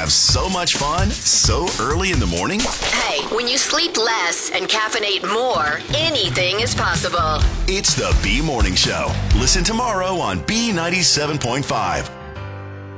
have so much fun so early in the morning? Hey, when you sleep less and caffeinate more, anything is possible. It's the B Morning Show. Listen tomorrow on B97.5.